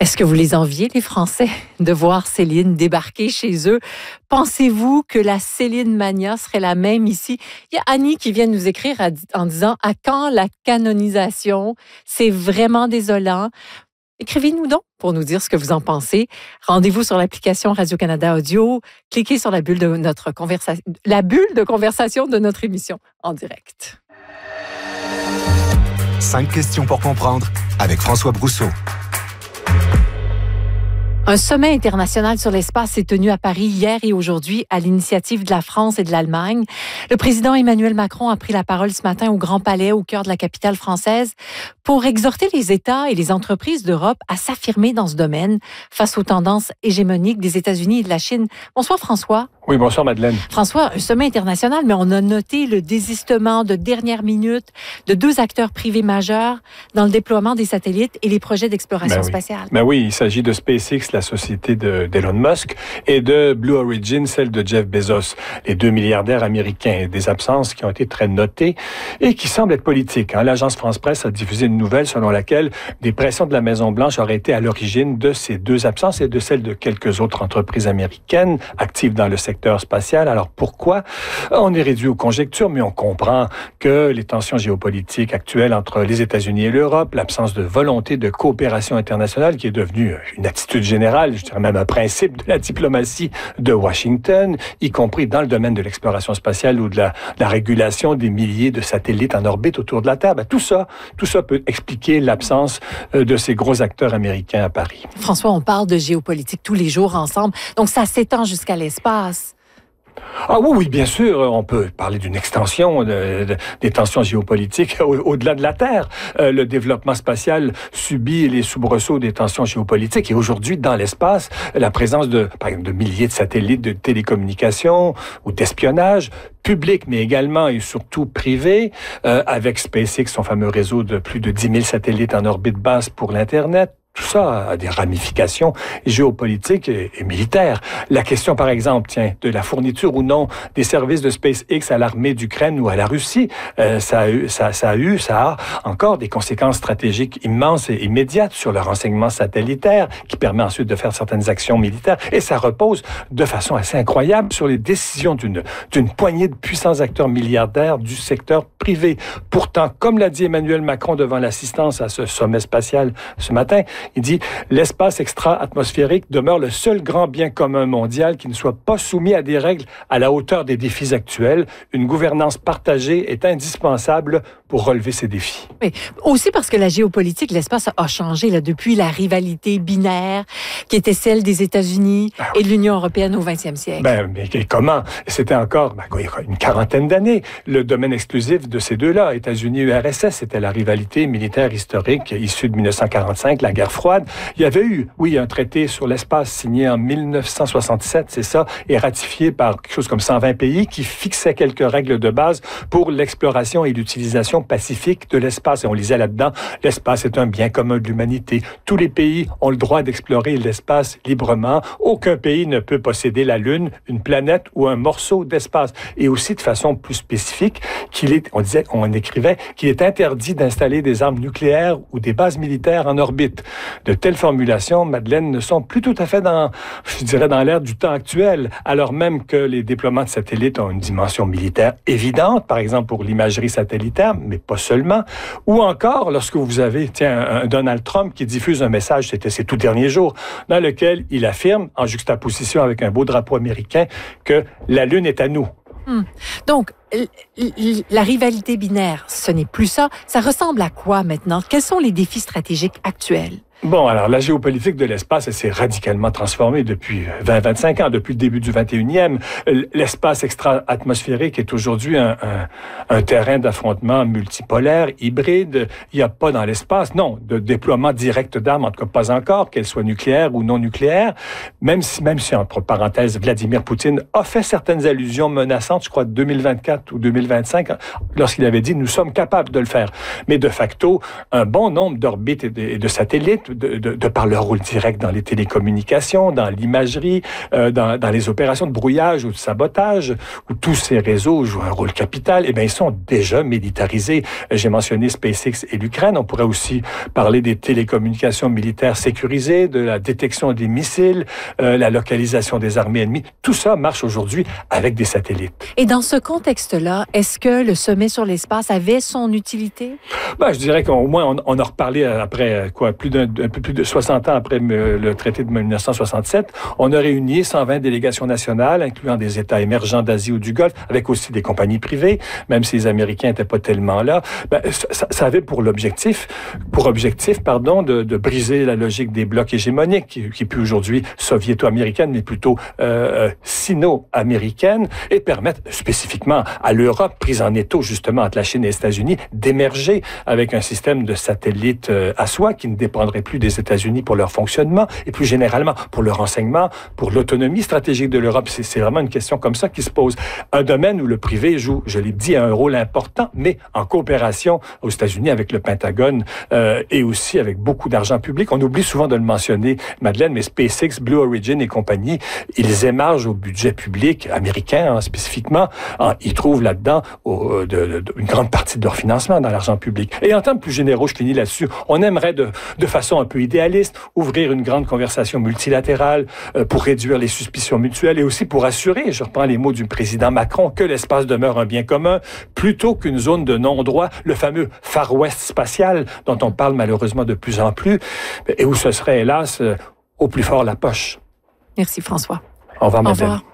Est-ce que vous les enviez, les Français, de voir Céline débarquer chez eux? Pensez-vous que la Céline Mania serait la même ici? Il y a Annie qui vient nous écrire en disant « À quand la canonisation? C'est vraiment désolant. » Écrivez-nous donc pour nous dire ce que vous en pensez. Rendez-vous sur l'application Radio-Canada Audio. Cliquez sur la bulle de notre conversation, la bulle de conversation de notre émission en direct. 5 questions pour comprendre avec François Brousseau. Un sommet international sur l'espace s'est tenu à Paris hier et aujourd'hui à l'initiative de la France et de l'Allemagne. Le président Emmanuel Macron a pris la parole ce matin au Grand Palais, au cœur de la capitale française, pour exhorter les États et les entreprises d'Europe à s'affirmer dans ce domaine face aux tendances hégémoniques des États-Unis et de la Chine. Bonsoir François. Oui, bonsoir Madeleine. François, un sommet international, mais on a noté le désistement de dernière minute de 2 acteurs privés majeurs dans le déploiement des satellites et les projets d'exploration spatiale. Ben oui, il s'agit de SpaceX, la société d'Elon Musk, et de Blue Origin, celle de Jeff Bezos, les 2 milliardaires américains. Des absences qui ont été très notées et qui semblent être politiques. L'agence France-Presse a diffusé une nouvelle selon laquelle des pressions de la Maison-Blanche auraient été à l'origine de ces 2 absences et de celles de quelques autres entreprises américaines actives dans le secteur spatial. Alors pourquoi? On est réduit aux conjectures, mais on comprend que les tensions géopolitiques actuelles entre les États-Unis et l'Europe, l'absence de volonté de coopération internationale qui est devenue une attitude générale, je dirais même un principe de la diplomatie de Washington, y compris dans le domaine de l'exploration spatiale ou de la régulation des milliers de satellites en orbite autour de la Terre. Tout ça peut expliquer l'absence de ces gros acteurs américains à Paris. François, on parle de géopolitique tous les jours ensemble, donc ça s'étend jusqu'à l'espace. Ah oui, bien sûr, on peut parler d'une extension des tensions géopolitiques au-delà de la Terre. Le développement spatial subit les soubresauts des tensions géopolitiques et aujourd'hui, dans l'espace, la présence par exemple, de milliers de satellites de télécommunications ou d'espionnage public, mais également et surtout privé, avec SpaceX, son fameux réseau de plus de 10 000 satellites en orbite basse pour l'Internet. Tout ça a des ramifications géopolitiques et militaires. La question, par exemple, de la fourniture ou non des services de SpaceX à l'armée d'Ukraine ou à la Russie, ça a encore des conséquences stratégiques immenses et immédiates sur le renseignement satellitaire qui permet ensuite de faire certaines actions militaires. Et ça repose de façon assez incroyable sur les décisions d'une poignée de puissants acteurs milliardaires du secteur privé. Pourtant, comme l'a dit Emmanuel Macron devant l'assistance à ce sommet spatial ce matin, il dit « L'espace extra-atmosphérique demeure le seul grand bien commun mondial qui ne soit pas soumis à des règles à la hauteur des défis actuels. Une gouvernance partagée est indispensable pour relever ces défis. » Mais aussi parce que la géopolitique, l'espace a changé depuis la rivalité binaire qui était celle des États-Unis et de l'Union européenne au 20e siècle. Mais comment? C'était encore une quarantaine d'années. Le domaine exclusif de ces deux-là, États-Unis et URSS, c'était la rivalité militaire historique issue de 1945, la guerre froide. Il y avait eu, un traité sur l'espace signé en 1967, c'est ça, et ratifié par quelque chose comme 120 pays qui fixait quelques règles de base pour l'exploration et l'utilisation pacifique de l'espace. Et on lisait là-dedans, l'espace est un bien commun de l'humanité. Tous les pays ont le droit d'explorer l'espace librement. Aucun pays ne peut posséder la Lune, une planète ou un morceau d'espace. Et aussi de façon plus spécifique, on écrivait qu'il est interdit d'installer des armes nucléaires ou des bases militaires en orbite. De telles formulations, Madeleine, ne sont plus tout à fait dans l'air du temps actuel, alors même que les déploiements de satellites ont une dimension militaire évidente, par exemple pour l'imagerie satellitaire, mais pas seulement. Ou encore, lorsque vous avez, un Donald Trump qui diffuse un message, c'était ces tout derniers jours, dans lequel il affirme, en juxtaposition avec un beau drapeau américain, que la Lune est à nous. Donc, la rivalité binaire, ce n'est plus ça. Ça ressemble à quoi maintenant? Quels sont les défis stratégiques actuels? Bon, alors, la géopolitique de l'espace, elle s'est radicalement transformée depuis 20-25 ans, depuis le début du 21e. L'espace extra-atmosphérique est aujourd'hui un terrain d'affrontement multipolaire, hybride. Il n'y a pas dans l'espace, de déploiement direct d'armes, en tout cas pas encore, qu'elles soient nucléaires ou non nucléaires. Même si, entre parenthèses, Vladimir Poutine a fait certaines allusions menaçantes, je crois, 2024 2024 ou 2025, lorsqu'il avait dit « nous sommes capables de le faire ». Mais de facto, un bon nombre d'orbites et de satellites, de par leur rôle direct dans les télécommunications, dans l'imagerie, dans les opérations de brouillage ou de sabotage, où tous ces réseaux jouent un rôle capital, eh bien, ils sont déjà militarisés. J'ai mentionné SpaceX et l'Ukraine. On pourrait aussi parler des télécommunications militaires sécurisées, de la détection des missiles, la localisation des armées ennemies. Tout ça marche aujourd'hui avec des satellites. Et dans ce contexte-là, est-ce que le sommet sur l'espace avait son utilité? Ben, je dirais qu'au moins, on a reparlé après, un peu plus de 60 ans après le traité de 1967. On a réuni 120 délégations nationales, incluant des États émergents d'Asie ou du Golfe, avec aussi des compagnies privées, même si les Américains n'étaient pas tellement là. Ben, ça avait pour objectif, de briser la logique des blocs hégémoniques, qui est plus aujourd'hui soviéto-américaine, mais plutôt sino-américaine, et permettre spécifiquement à l'Europe, prise en étau justement entre la Chine et les États-Unis, d'émerger avec un système de satellites à soi qui ne dépendrait plus des États-Unis pour leur fonctionnement et plus généralement pour le renseignement, pour l'autonomie stratégique de l'Europe. C'est vraiment une question comme ça qui se pose. Un domaine où le privé joue, je l'ai dit, un rôle important, mais en coopération aux États-Unis avec le Pentagone et aussi avec beaucoup d'argent public. On oublie souvent de le mentionner, Madeleine, mais SpaceX, Blue Origin et compagnie, ils émargent au budget public américain spécifiquement. Ils trouvent là-dedans une grande partie de leur financement dans l'argent public. Et en termes plus généraux, je finis là-dessus, on aimerait de façon un peu idéaliste ouvrir une grande conversation multilatérale pour réduire les suspicions mutuelles et aussi pour assurer, je reprends les mots du président Macron, que l'espace demeure un bien commun plutôt qu'une zone de non-droit, le fameux Far West spatial dont on parle malheureusement de plus en plus et où ce serait hélas au plus fort la poche. Merci François. Au revoir, Madeleine. Au revoir.